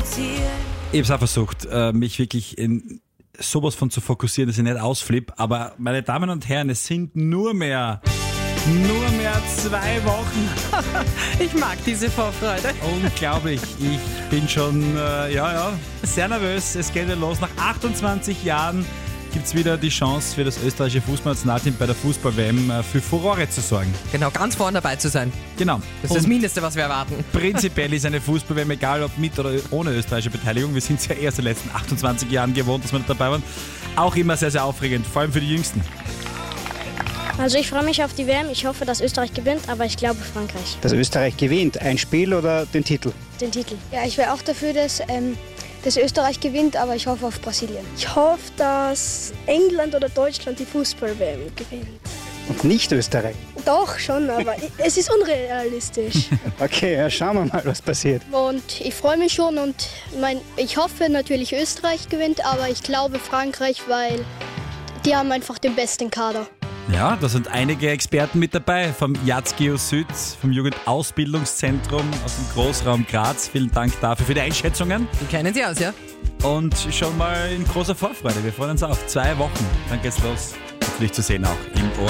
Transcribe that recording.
Ich habe es auch versucht, mich wirklich in sowas von zu fokussieren, dass ich nicht ausflippe. Aber meine Damen und Herren, es sind nur mehr 2 Wochen. Ich mag diese Vorfreude. Unglaublich. Ich bin schon sehr nervös. Es geht ja los. Nach 28 Jahren gibt es wieder die Chance für das österreichische Fußballnationalteam bei der Fußball-WM für Furore zu sorgen. Genau, ganz vorne dabei zu sein. Genau. Das ist das Mindeste, was wir erwarten. Prinzipiell ist eine Fußball-WM, egal ob mit oder ohne österreichische Beteiligung, wir sind es ja erst in den letzten 28 Jahren gewohnt, dass wir dabei waren, auch immer sehr, sehr aufregend, vor allem für die Jüngsten. Also ich freue mich auf die WM. Ich hoffe, dass Österreich gewinnt, aber ich glaube Frankreich. Dass Österreich gewinnt, ein Spiel oder den Titel? Den Titel. Ja, ich wäre auch dafür, dass Österreich gewinnt, aber ich hoffe auf Brasilien. Ich hoffe, dass England oder Deutschland die Fußball-WM gewinnt. Und nicht Österreich? Doch, schon, aber es ist unrealistisch. Okay, ja, schauen wir mal, was passiert. Und ich freue mich schon und ich hoffe natürlich Österreich gewinnt, aber ich glaube Frankreich, weil die haben einfach den besten Kader. Ja, da sind einige Experten mit dabei, vom Jazzgeo Süd, vom Jugendausbildungszentrum aus dem Großraum Graz. Vielen Dank dafür für die Einschätzungen. Die kennen Sie aus, ja? Und schon mal in großer Vorfreude. Wir freuen uns auf 2 Wochen. Dann geht's los. Natürlich zu sehen auch im ORF.